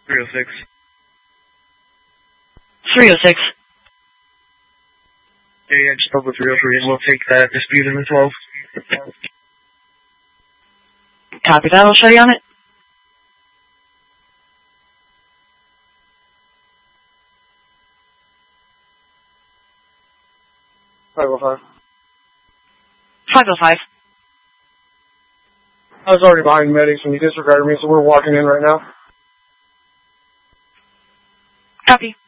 306. 306. Yeah, just spoke with 303 and we'll take that dispute in the 12. Copy that. I'll show you on it. Five oh five. 505. I was already behind medics when you disregarded me, so we're walking in right now. Copy.